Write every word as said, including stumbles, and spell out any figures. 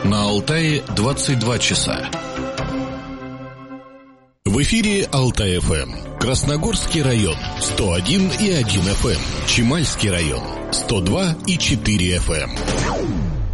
На Алтае двадцать два часа. В эфире Алтай-ФМ. Красногорский район сто один и один эф эм. Чемальский район сто два и четыре эф эм.